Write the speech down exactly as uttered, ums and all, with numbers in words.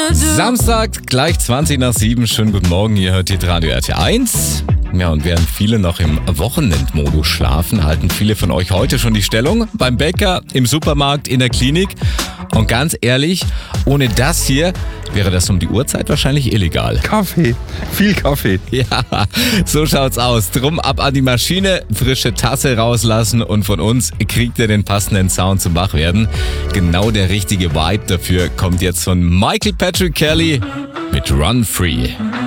Samstag, gleich zwanzig nach sieben. Schönen guten Morgen, ihr hört hier Radio R T eins. Ja, und während viele noch im Wochenendmodus schlafen, halten viele von euch heute schon die Stellung. Beim Bäcker, im Supermarkt, in der Klinik. Und ganz ehrlich, ohne das hier wäre das um die Uhrzeit wahrscheinlich illegal. Kaffee, viel Kaffee. Ja, so schaut's aus. Drum ab an die Maschine, frische Tasse rauslassen und von uns kriegt ihr den passenden Sound zum Wachwerden. Genau der richtige Vibe dafür kommt jetzt von Michael Patrick Kelly mit Run Free.